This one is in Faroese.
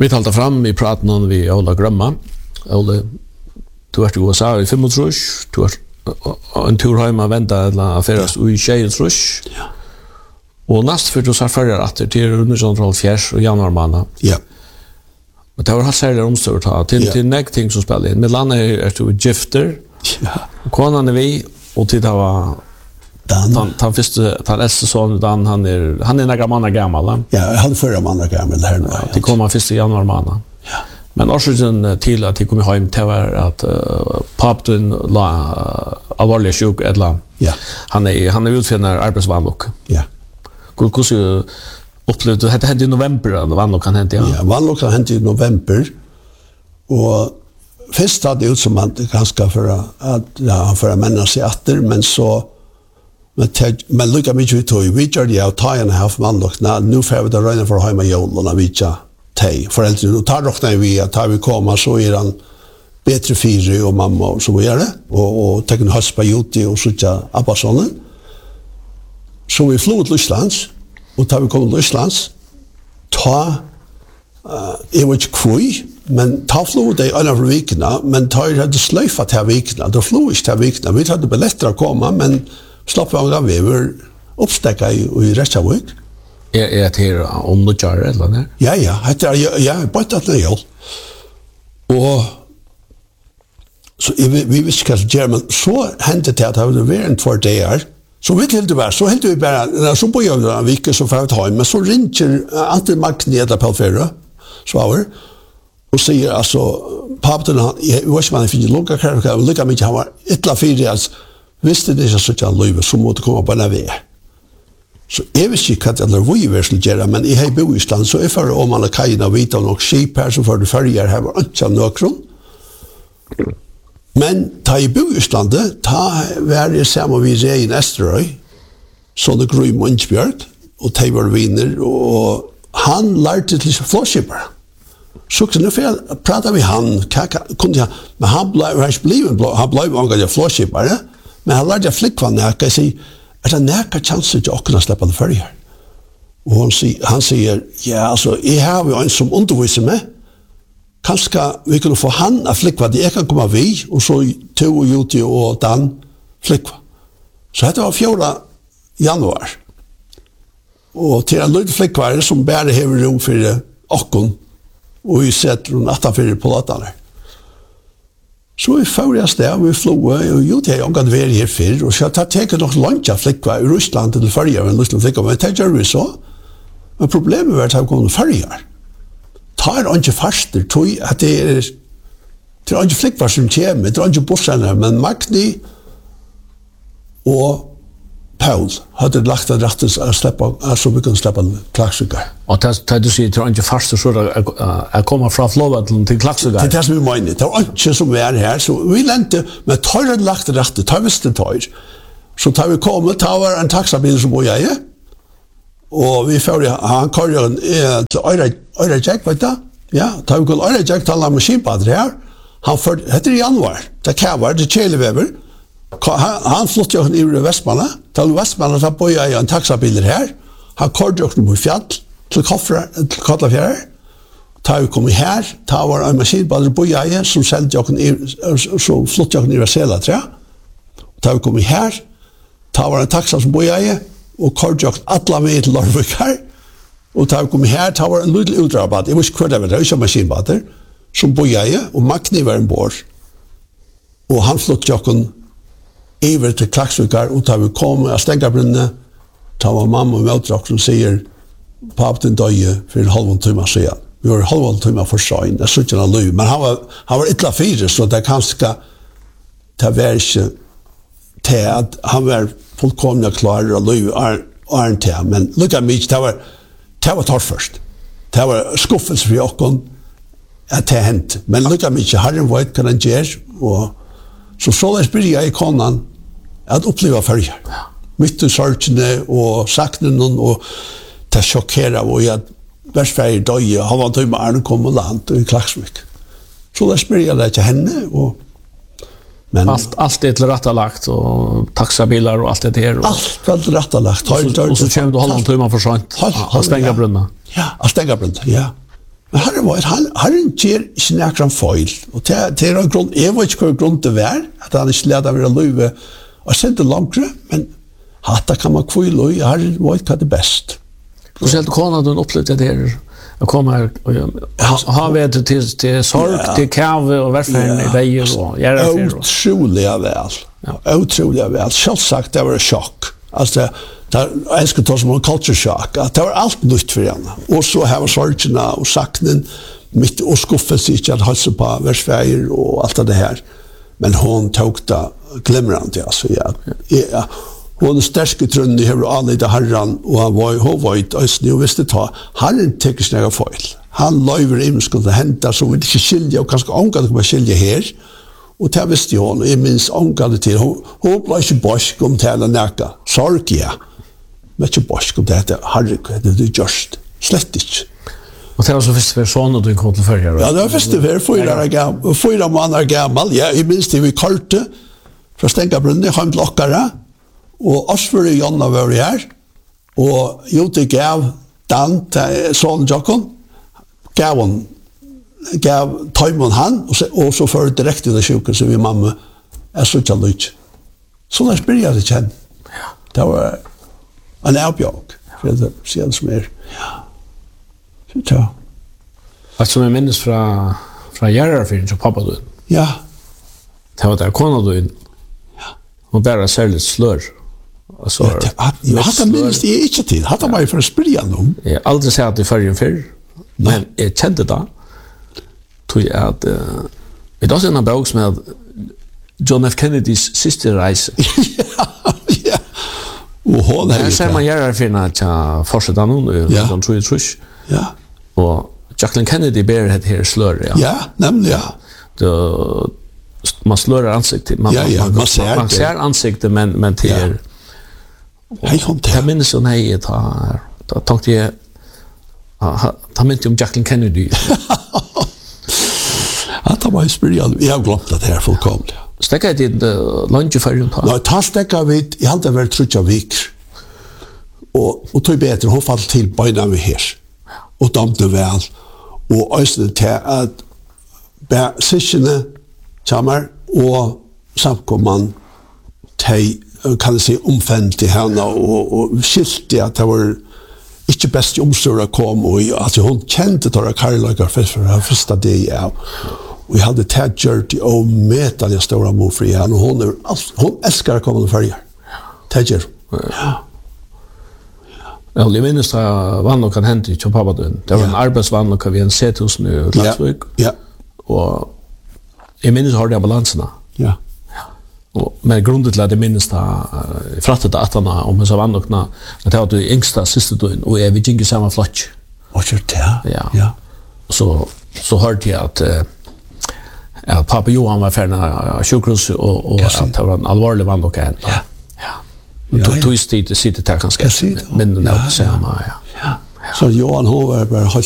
Vi talte fram i praten om vi Ola Grømma. Ola, du i USA i 35, du en tur hjemme venta eller affäras i 23. Ja. Og næst for du sa førre atter til 1912 og januar måned. Ja. Men det var helt særlig omstår til nek ting som spiller inn. Med landet du gifter, Ja. konan vi, og til det var Dan. han eldste son Dan, han några månader gammal. Ja, han förra månader gammal här nu. Ja, det kommer 1. januar månad. Ja. Men årsøken til at de kom hjem til var at papen la alvorlig sjuk eller Ja. han utfinner arbeidsvanlok. Ja. Hvordan opplevde du? Det hendte i november, eller vanlok kan hente, ja? Ja, vanlok kan hente i november, og først hadde det ut som at ganske for å menne seg etter, men så men lukka mykje vi tog, vi gjør det av tagene her for vanlokna, nå får vi da røyne for hjemme jolene, vi ikke teg, foreldre, og tar råkna vi at tar vi kommer, så han bedre fire og mamma og så gjør det, og tenker en høst på Joti og sånn Abbasonen. Så vi flod til Islands, og tar vi kom til Islands, jeg var ikke kvøy, men ta flod det en av vikene, men ta hadde sløyfet til vikene, da flod ikke til vikene, vi hadde billetter å komme, men slapp av vi var oppstekket i Reykjavik. Det her om noe kjører, eller det? Ja, bare at det gjør. Og så vi visste hva som gjør, men så hendte det at det var vært en 2 dager, så vi helt det så helt vi bara så på jag en vecka så får jag men så ringer Ante Magni eller Pelfera så var och säger alltså pappan jag var man finns lugga kan lugga mig han var ettla fyras visste det så att löva så måste komma på när så jag visste inte att det var ju väl göra men I hej bo I Island så är för om man kan vita och skip här så för det färger här var inte någon. Men ta I Bohuslande, ta var det samme vi ser I Esterøy, så det grøy Munchbjørg, og ta var vinner, og han lærte til flåskipere. Så nu pratar vi han, men han ble mange flåskipere, men han lærte flikkva nækka, jeg sier, det nækka chanser til å kunne slippe det før her? Og han sier, ja, altså, jeg har jo en som underviser meg, kanskje vi kunne få han å flikva, det kan komme vi, og så to og Joti og Dan flikva. Så dette var 4. januar. Og til en løyde flikvar som bare hever rom for okken, og vi setter rundt 18 på latene. Så vi fører sted, vi flåe, og Joti har omgått vært her før, og så jeg tenker nok langt av flikva I Russland til Førjar, men flikva, men det gjør vi så. Men problemet var at jeg kom til Førjar. Tar ikke faster, tog at det ikke flikkvar som kommer, det ikke bussene, men Magni og Paul hadde lagt en rett til å slippe, så vi kunne slippe Klaksvika. Og det du sier, det ikke faster, så jeg kommer fra Flåvatlen til Klaksvika? Det det som vi mener, det ikke som vi her, så vi lente, men tar hadde lagt en rett til, tar visste tar. Så tar vi kommet, tar var en taxabil som bor jeg, og vi får han kører til Øyrejek, vet du? Ja, da vi kunne Øyrejek tala med maskinbader her. Han heter I januar. Det kævar, det kjelevever. Han flyttet jo I Vestmanna. Da I Vestmanna så bor jeg en taxabiler her. Han kører jo på fjall til Kollafjær. Da vi kom her, da var en maskinbader bor jeg som sendte jo så flyttet jo I Sela, tror jeg. Da vi kom her, da var en taxa som bor jeg og kordjokt alla med til Larvik her, og da vi kom her, da var en lydelig utdrabad, jeg visste hva det var, det var ikke maskinbader, som bor jeg, og Magni var en bor, og han flott jokken iver til Klaksvikar, og da vi kom av Stengabrunne, da var mamma og møtrak som sier, papen døye for en halv timme siden. Vi var en halv timme for søgn, jeg synes ikke han løy, men han var ytla fire, så det kanskje, det var ikke til at han var fullkomlig klar og løy Arne til, men lukka mye, det var tårt først. Det var skuffelse for jokken at det hendt, men lukka mye, Herren vet hva han gjør, og så det spyrir jeg I konan at oppleva fyrjar. Mitt I sorgene og saknene og det sjokkerer og jeg versferdig døye, han var med Arne kom og land I Klaksvik. Så det spyrir jeg til henne og men allt till rätta lagt och taxabilar och allt det här och allt till rätta lagt. Och så kommer du halva timme för sent. Att stänga brunna. Ja, att stänga brunna. Ja. Men han ger ikke nærkere feil. Og det en grunn, jeg vet ikke hva grunn det var, at han ikke leder være løyve og sendte langere, men hatta kan man kvile, og han vet hva det best. Og så helt kona du opplevde det her, å komme her og ha ved til sorg, til kave og hvertferd i vei og gjøre for. Utrolig vel. Utrolig vel. Selvsagt, det var en sjokk. Altså, jeg skal ta som en culture shock, at det var alt nytt for henne. Og så her var sorgene og saknen, mitt og skuffelse ikke at halse på versfeier og alt det her. Men hun tok det glimrende, altså, ja. Hun sterske trunnen i hever anledde herren, og hun var i østene, og visste ta, herren tekker snakka feil. Han løyver imenskene til hente, så vi ikke skilje, og kanskje omgade kunne skilje her. Og det visste hun, og jeg minns omgade til, hun ble ikke borsk om til eller nækka. Sorg, ja. Men ikke borsk om det, herre, det er gjørst. Slett ikke. Og det var så første versjon du kom til førre? Ja, det var første versjon, 4 måneder gammel. Ja, jeg minns det vi kalte fra Stenkabrunni, han blokkere, og Osfur og Jonna var her, og Jute gav Dan til sånn Jakob, gav Taimon han, og så fører direkte til sjuken, så vi mamma er så ikke lytt. Så der spør jeg det kjenn. Det var en avbjørg, for det sier det som ja. Så ta. Altså, jeg minnes fra Gjerrarfyren til pappa du. Ja. Det var der kona du inn. Hun bare særlig slør. Så, hatt minnes det ikke til. Hatt meg for å spørre noen. Jeg har aldri sett det før før, men jeg kjente det. Tror jeg at det er også en bok som heter John F. Kennedys siste reise. Ja. Og hun her ser man Gjerrarfyrna til fortsettet noen, og tror jeg. Ja. Og Jacqueline Kennedy ber det her slør, ja. Ja, nemlig, ja. Man slører ansiktet. Man ser ansiktet, men til jeg minnes jo nei, da tenkte jeg ta mynt om Jacqueline Kennedy. Ja, da var jeg spørre, jeg har glemt at det er fullkomlig. Stekket jeg din lunge før hun tar? Nei, ta stekket vi, jeg hadde vært trutja viker. Og tog bedre, hun falt til beina vi her. Og damte vel. Og øyne til at sikkene kommer, og samkomman til kan jeg si omfendt til henne og skilte at det var ikke best omstående kom og altså hun kjente til Karløyker for første det av og jeg hadde tatt gjort og metallig store mot for henne og hun elsker å komme til førje tatt gjort Jeg minnes da vann og kan hente til pappa det var en arbeidsvann og vi en C-hus i Landsvik og jeg minnes har det balansene ja men grundet til at jeg minnes da frattet at han om en så vannokna at det var du yngsta siste døgn og jeg vil ikke samme flott og kjørt det ja så hørte jeg at pappa Johan var ferdig av sjukhus og at det var en alvorlig vannokka ja tog tid til sitte til kanskje men det var det samme så Johan var bare